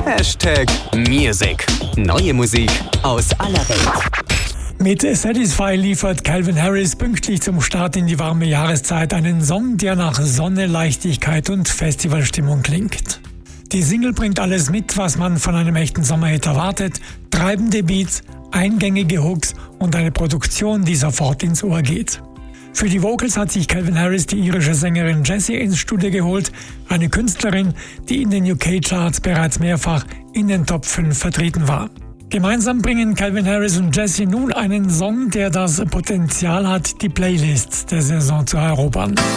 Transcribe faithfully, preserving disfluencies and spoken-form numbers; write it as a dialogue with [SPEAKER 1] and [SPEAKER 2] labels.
[SPEAKER 1] Hashtag Music. Neue Musik aus aller Welt.
[SPEAKER 2] Mit Satisfy liefert Calvin Harris pünktlich zum Start in die warme Jahreszeit einen Song, der nach Sonne, Leichtigkeit und Festivalstimmung klingt. Die Single bringt alles mit, was man von einem echten Sommerhit erwartet: treibende Beats, eingängige Hooks und eine Produktion, die sofort ins Ohr geht. Für die Vocals hat sich Calvin Harris die irische Sängerin Jessie ins Studio geholt, eine Künstlerin, die in den U K-Charts bereits mehrfach in den Top fünf vertreten war. Gemeinsam bringen Calvin Harris und Jessie nun einen Song, der das Potenzial hat, die Playlists der Saison zu erobern.